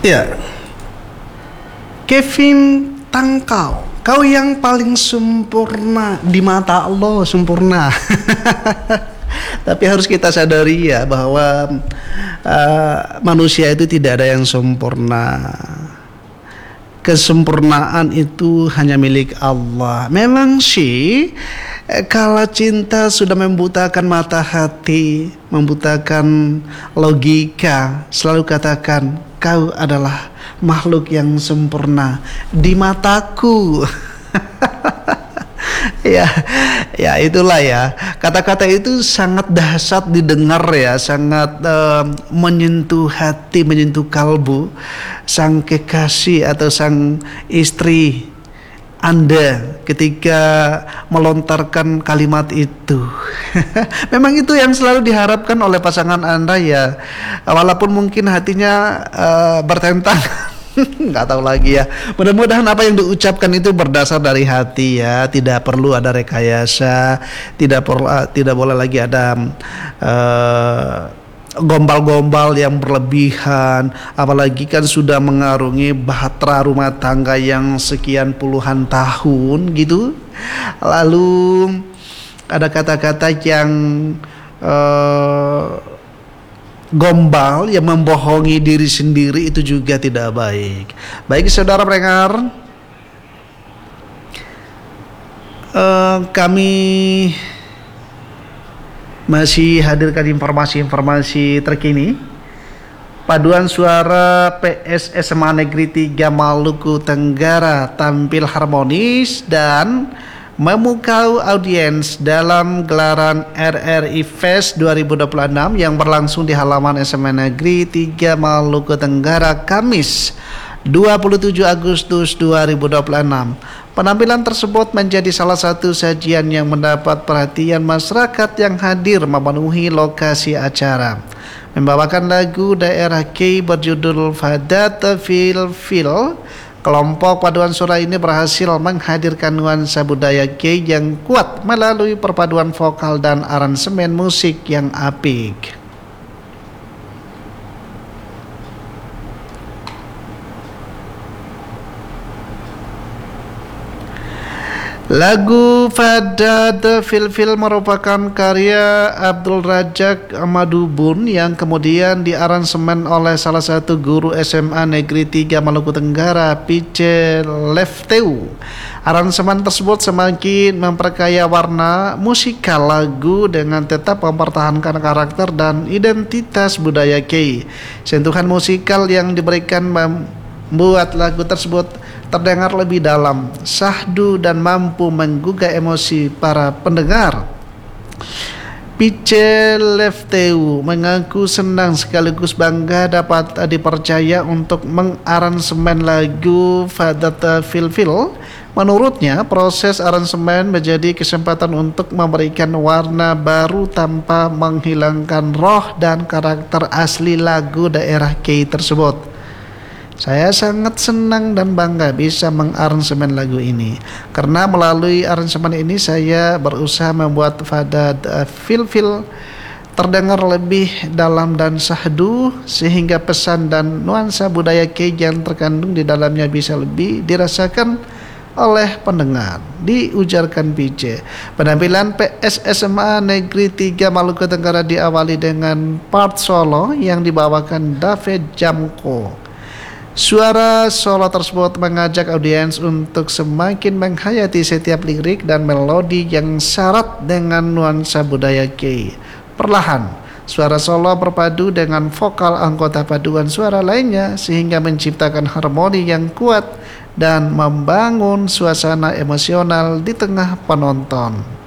Ya, Kevin Tangkau, kau yang paling sempurna di mata Allah, sempurna. Tapi harus kita sadari ya bahwa manusia itu tidak ada yang sempurna. Kesempurnaan itu hanya milik Allah. Memang sih, kalau cinta sudah membutakan mata hati, membutakan logika, selalu katakan kau adalah makhluk yang sempurna di mataku. Ya, ya itulah ya. Kata-kata itu sangat dahsyat didengar ya, sangat menyentuh hati, menyentuh kalbu sang kekasih atau sang istri Anda ketika melontarkan kalimat itu. Memang itu yang selalu diharapkan oleh pasangan Anda ya. Walaupun mungkin hatinya bertentangan. Nggak tahu lagi ya. Mudah-mudahan apa yang diucapkan itu berdasar dari hati ya. Tidak perlu ada rekayasa, tidak boleh lagi ada gombal-gombal yang berlebihan. Apalagi kan sudah mengarungi bahtera rumah tangga yang sekian puluhan tahun gitu. Lalu ada kata-kata yang gombal yang membohongi diri sendiri, itu juga tidak baik. Baik saudara pendengar, kami masih hadirkan informasi-informasi terkini. Paduan suara PS SMA Negeri 3 Maluku Tenggara tampil harmonis dan memukau audiens dalam gelaran RRI Fest 2026 yang berlangsung di halaman SMA Negeri 3 Maluku Tenggara Kamis 27 Agustus 2026. Penampilan tersebut menjadi salah satu sajian yang mendapat perhatian masyarakat yang hadir memenuhi lokasi acara. Membawakan lagu daerah K berjudul Fadat Fil Fil, kelompok paduan suara ini berhasil menghadirkan nuansa budaya K yang kuat melalui perpaduan vokal dan aransemen musik yang apik. Lagu Fadat Fil Fil merupakan karya Abdul Razak Madubun yang kemudian diaransemen oleh salah satu guru SMA Negeri 3 Maluku Tenggara, Pice Lefteu. Aransemen tersebut semakin memperkaya warna musikal lagu dengan tetap mempertahankan karakter dan identitas budaya K. Sentuhan musikal yang diberikan membuat lagu tersebut terdengar lebih dalam, syahdu dan mampu menggugah emosi para pendengar. Pice Lefteu mengaku senang sekaligus bangga dapat dipercaya untuk mengaransemen lagu Fadat Fil Fil. Menurutnya, proses aransemen menjadi kesempatan untuk memberikan warna baru tanpa menghilangkan roh dan karakter asli lagu daerah K tersebut. Saya sangat senang dan bangga bisa mengaransemen lagu ini, karena melalui aransemen ini saya berusaha membuat Fadat Fil Fil terdengar lebih dalam dan syahdu, sehingga pesan dan nuansa budaya K yang terkandung di dalamnya bisa lebih dirasakan oleh pendengar, diujarkan PJ. Penampilan PS SMA Negeri 3 Maluku Tenggara diawali dengan part solo yang dibawakan David Jamko. Suara solo tersebut mengajak audiens untuk semakin menghayati setiap lirik dan melodi yang syarat dengan nuansa budaya K. Perlahan, suara solo berpadu dengan vokal anggota paduan suara lainnya sehingga menciptakan harmoni yang kuat dan membangun suasana emosional di tengah penonton.